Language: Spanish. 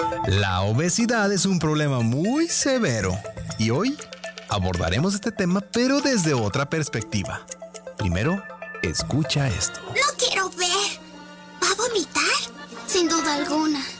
La obesidad es un problema muy severo y hoy abordaremos este tema pero desde otra perspectiva. Primero, escucha esto. No quiero ver. ¿Va a vomitar? Sin duda alguna.